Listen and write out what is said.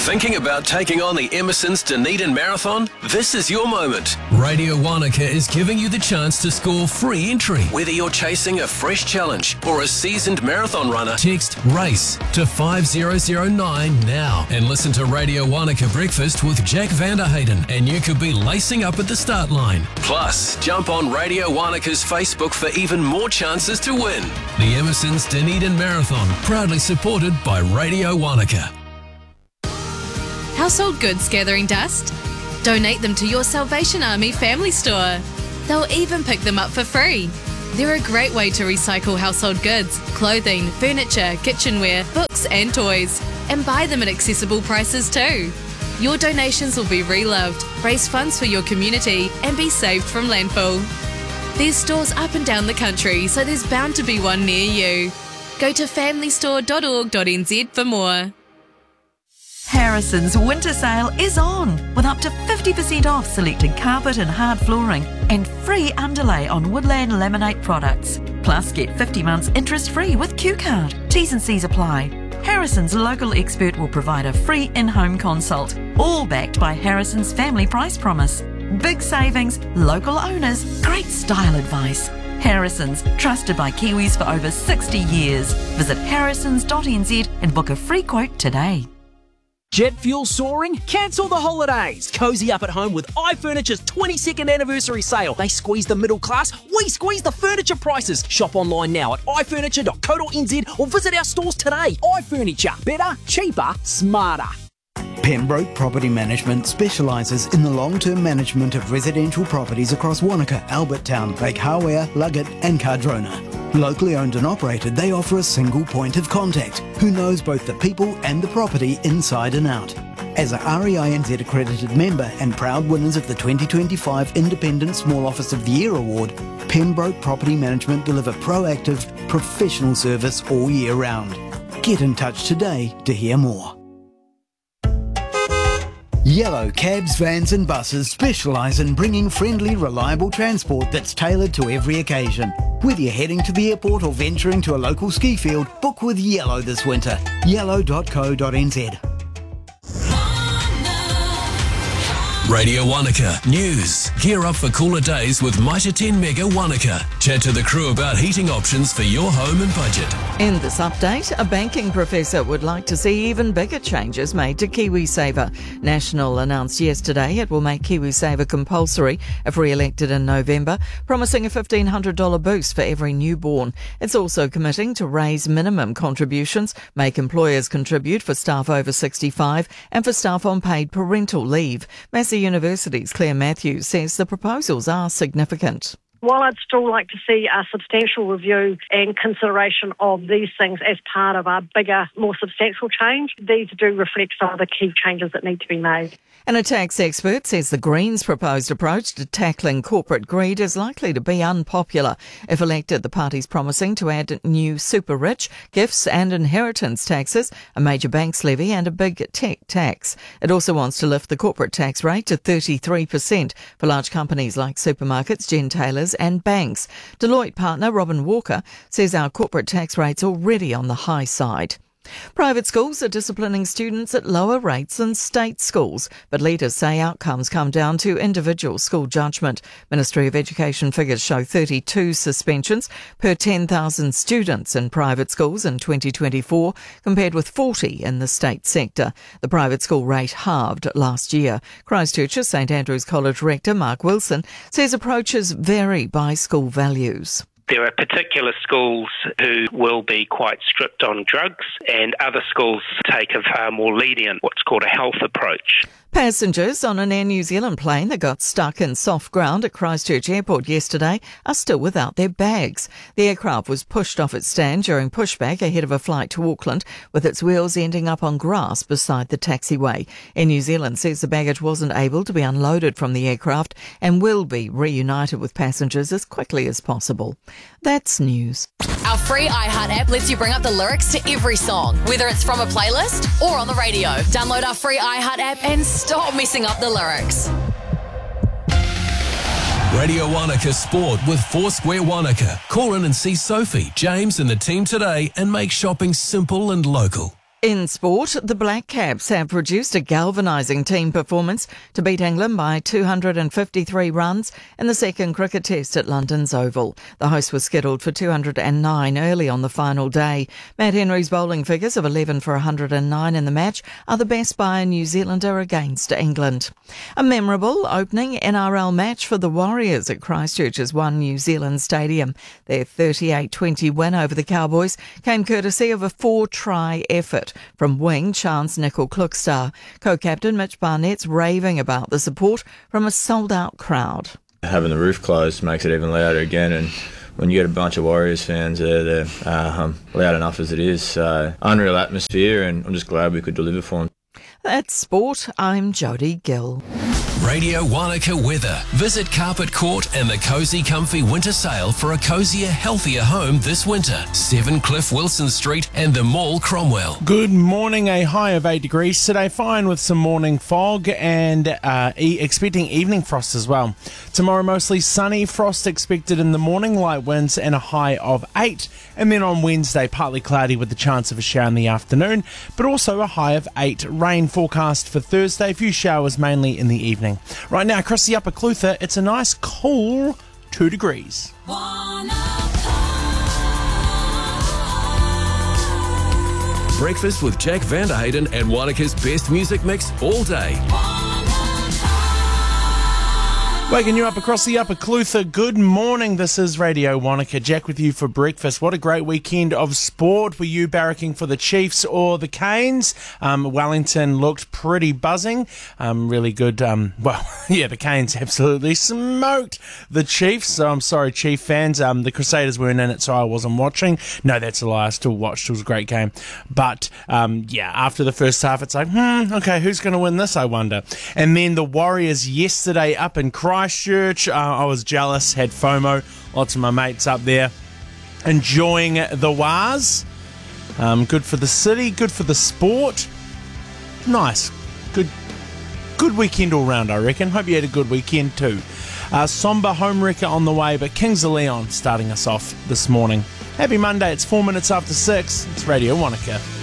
Thinking about taking on the Emerson's Dunedin Marathon? This is your moment. Radio Wanaka is giving you the chance to score free entry. Whether you're chasing a fresh challenge or a seasoned marathon runner, text RACE to 5009 now and listen to Radio Wanaka Breakfast with Jack Vanderhayden and you could be lacing up at the start line. Plus, jump on Radio Wanaka's Facebook for even more chances to win. The Emerson's Dunedin Marathon, proudly supported by Radio Wanaka. Household goods gathering dust? Donate them to your Salvation Army family store. They'll even pick them up for free. They're a great way to recycle household goods, clothing, furniture, kitchenware, books and toys, and buy them at accessible prices too. Your donations will be reloved, raise funds for your community, and be saved from landfill. There's stores up and down the country, so there's bound to be one near you. Go to familystore.org.nz for more. Harrison's winter sale is on, with up to 50% off selected carpet and hard flooring and free underlay on Woodland Laminate products. Plus, get 50 months interest-free with Q-Card. T's and C's apply. Harrison's local expert will provide a free in-home consult, all backed by Harrison's family price promise. Big savings, local owners, great style advice. Harrison's, trusted by Kiwis for over 60 years. Visit harrisons.nz and book a free quote today. Jet fuel soaring? Cancel the holidays. Cozy up at home with iFurniture's 22nd anniversary sale. They squeeze the middle class, we squeeze the furniture prices. Shop online now at ifurniture.co.nz or visit our stores today. iFurniture. Better, cheaper, smarter. Pembroke Property Management specialises in the long-term management of residential properties across Wanaka, Albert Town, Lake Hawea, Luggett and Cardrona. Locally owned and operated, they offer a single point of contact who knows both the people and the property inside and out. As a REINZ accredited member and proud winners of the 2025 Independent Small Office of the Year Award, Pembroke Property Management deliver proactive, professional service all year round. Get in touch today to hear more. Yellow cabs, vans and buses specialise in bringing friendly, reliable transport that's tailored to every occasion. Whether you're heading to the airport or venturing to a local ski field, book with Yellow this winter. yellow.co.nz. Radio Wanaka News. Gear up for cooler days with Mitre 10 Mega Wanaka. Chat to the crew about heating options for your home and budget. In this update, a banking professor would like to see even bigger changes made to KiwiSaver. National announced yesterday it will make KiwiSaver compulsory if re-elected in November, promising a $1,500 boost for every newborn. It's also committing to raise minimum contributions, make employers contribute for staff over 65 and for staff on paid parental leave. Massey University's Claire Matthews says the proposals are significant. While I'd still like to see a substantial review and consideration of these things as part of a bigger, more substantial change, these do reflect some of the key changes that need to be made. And a tax expert says the Greens' proposed approach to tackling corporate greed is likely to be unpopular. If elected, the party's promising to add new super-rich, gifts and inheritance taxes, a major banks levy and a big tech tax. It also wants to lift the corporate tax rate to 33% for large companies like supermarkets, gentailers and banks. Deloitte partner Robin Walker says our corporate tax rate's already on the high side. Private schools are disciplining students at lower rates than state schools, but leaders say outcomes come down to individual school judgment. Ministry of Education figures show 32 suspensions per 10,000 students in private schools in 2024, compared with 40 in the state sector. The private school rate halved last year. Christchurch's St Andrews College rector Mark Wilson says approaches vary by school values. There are particular schools who will be quite strict on drugs, and other schools take a far more lenient, what's called a health approach. Passengers on an Air New Zealand plane that got stuck in soft ground at Christchurch Airport yesterday are still without their bags. The aircraft was pushed off its stand during pushback ahead of a flight to Auckland, with its wheels ending up on grass beside the taxiway. Air New Zealand says the baggage wasn't able to be unloaded from the aircraft and will be reunited with passengers as quickly as possible. That's news. Our free iHeart app lets you bring up the lyrics to every song, whether it's from a playlist or on the radio. Download our free iHeart app and stop messing up the lyrics. Radio Wanaka Sport with Foursquare Wanaka. Call in and see Sophie, James and the team today and make shopping simple and local. In sport, the Black Caps have produced a galvanising team performance to beat England by 253 runs in the second cricket test at London's Oval. The host was scheduled for 209 early on the final day. Matt Henry's bowling figures of 11 for 109 in the match are the best by a New Zealander against England. A memorable opening NRL match for the Warriors at Christchurch's One New Zealand Stadium. Their 38-20 win over the Cowboys came courtesy of a 4-try effort from wing Chance Nicol-Klookstar. Co-captain Mitch Barnett's raving about the support from a sold-out crowd. Having the roof closed makes it even louder again, and when you get a bunch of Warriors fans there, they're loud enough as it is. So unreal atmosphere, and I'm just glad we could deliver for them. That's sport. I'm Jodie Gill. Radio Wanaka weather. Visit Carpet Court and the Cozy Comfy Winter Sale for a cozier, healthier home this winter. 7 Cliff Wilson Street and the Mall, Cromwell. Good morning. A high of 8 degrees today. Fine with some morning fog and expecting evening frost as well. Tomorrow mostly sunny. Frost expected in the morning. Light winds and a high of 8. And then on Wednesday partly cloudy with the chance of a shower in the afternoon, but also a high of 8. Rain forecast for Thursday. A few showers mainly in the evening. Right now across the Upper Clutha, it's a nice cool 2 degrees. Breakfast with Jack Vanderhayden and Wanaka's best music mix all day. Waking you up across the Upper Clutha, good morning. This is Radio Wanaka. Jack with you for breakfast. What a great weekend of sport. Were you barracking for the Chiefs or the Canes? Wellington looked pretty buzzing. Really good. The Canes absolutely smoked the Chiefs. So I'm sorry, Chief fans. The Crusaders weren't in it, so I wasn't watching. No, that's a lie. I still watched. It was a great game. But, after the first half, it's like, okay, who's going to win this, I wonder? And then the Warriors yesterday up in Christchurch. I was jealous, had FOMO, lots of my mates up there enjoying the Wars. Good for the city, good for the sport. Nice. Good weekend all round, I reckon. Hope you had a good weekend too. Somber home wrecker on the way, but Kings of Leon starting us off this morning. Happy Monday, it's 4 minutes after 6. It's Radio Wanaka.